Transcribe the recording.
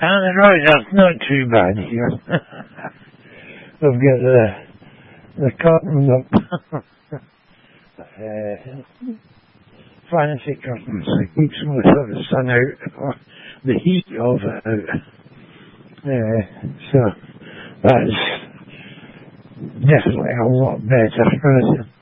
the road, that's not too bad here. We've got the curtains up. Fancy curtains that keeps most of the sun out, or the heat of it out. So that's definitely a lot better.